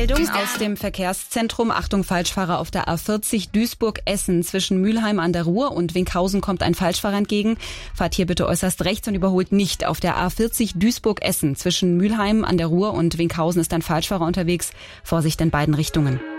Meldung aus dem Verkehrszentrum. Achtung, Falschfahrer auf der A40 Duisburg-Essen. Zwischen Mülheim an der Ruhr und Winkhausen kommt ein Falschfahrer entgegen. Fahrt hier bitte äußerst rechts und überholt nicht. Auf der A40 Duisburg-Essen. Zwischen Mülheim an der Ruhr und Winkhausen ist ein Falschfahrer unterwegs. Vorsicht in beiden Richtungen.